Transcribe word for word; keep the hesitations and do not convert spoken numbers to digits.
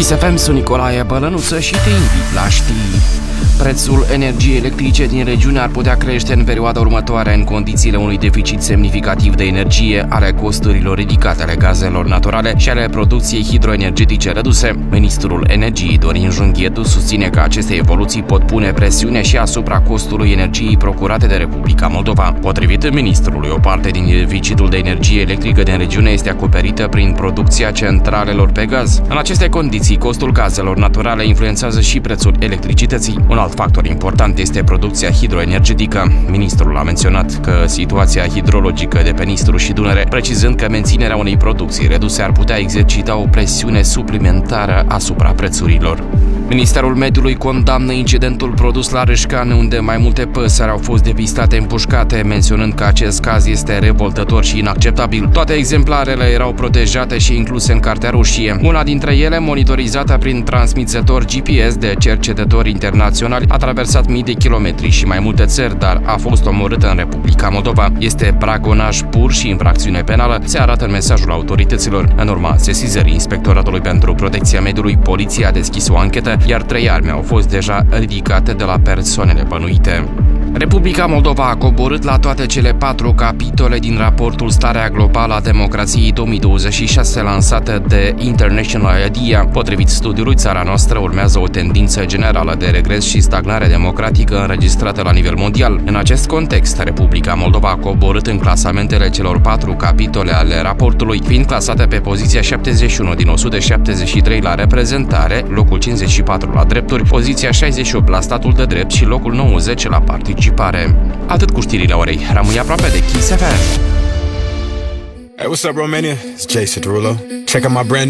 Kiss F M, sunt Nicolae Bălănuță și te invit la știri. Prețul energiei electrice din regiune ar putea crește în perioada următoare în condițiile unui deficit semnificativ de energie, ale costurilor ridicate ale gazelor naturale și ale producției hidroenergetice reduse. Ministrul Energiei, Dorin Junghietu, susține că aceste evoluții pot pune presiune și asupra costului energiei procurate de Republica Moldova. Potrivit ministrului, o parte din deficitul de energie electrică din regiune este acoperită prin producția centralelor pe gaz. În aceste condiții, costul gazelor naturale influențează și prețul electricității. Un alt factor important este producția hidroenergetică. Ministrul a menționat că situația hidrologică de pe Nistru și Dunăre, precizând că menținerea unei producții reduse ar putea exercita o presiune suplimentară asupra prețurilor. Ministerul Mediului condamnă incidentul produs la Râșcan, unde mai multe păsări au fost depistate împușcate, menționând că acest caz este revoltător și inacceptabil. Toate exemplarele erau protejate și incluse în Cartea Roșie. Una dintre ele, monitorizată prin transmițător G P S de cercetători internaționali, a traversat mii de kilometri și mai multe țări, dar a fost omorâtă în Republica Moldova. Este braconaj pur și infracțiune penală, se arată în mesajul autorităților. În urma sesizării Inspectoratului pentru Protecția Mediului, poliția a deschis o anchetă, iar trei arme au fost deja ridicate de la persoanele bănuite. Republica Moldova a coborât la toate cele patru capitole din raportul Starea Globală a Democrației două mii douăzeci și șase lansată de International IDEA. Potrivit studiului, țara noastră urmează o tendință generală de regres și stagnare democratică înregistrată la nivel mondial. În acest context, Republica Moldova a coborât în clasamentele celor patru capitole ale raportului, fiind clasată pe poziția șaptezeci și unu din o sută șaptezeci și trei la reprezentare, locul cincizeci și patru la drepturi, poziția șaizeci și opt la statul de drept și locul nouăzeci la participare. Atât cu știrile orei. Rămâi aproape de Kiss F M. Hey, what's up, Romania? It's Jason Derulo. Check out my brand